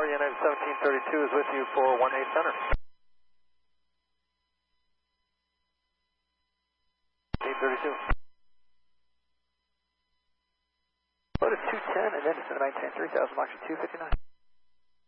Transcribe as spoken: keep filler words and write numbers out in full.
Tower, United seventeen thirty-two is with you for one eight center. seventeen thirty-two. Load is two ten and then descend to maintain three thousand, Mach two fifty-nine.